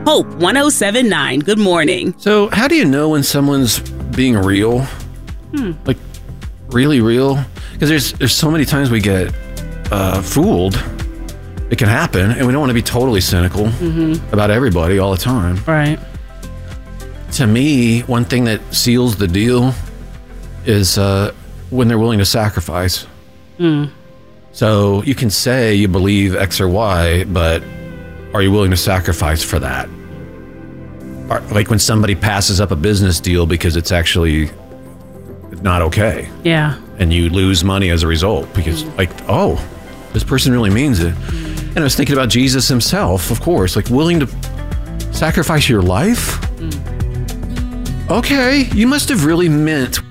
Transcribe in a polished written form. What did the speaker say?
Hope 107.9. Good morning. So how do you know when someone's being real? Like, really real? Because there's so many times we get fooled. It can happen, and we don't want to be totally cynical about everybody all the time. Right. To me, one thing that seals the deal is when they're willing to sacrifice. So you can say you believe X or Y, but are you willing to sacrifice for that? Like when somebody passes up a business deal because it's actually not okay. Yeah. And you lose money as a result because this person really means it. And I was thinking about Jesus himself, of course, like willing to sacrifice your life. Okay, you must have really meant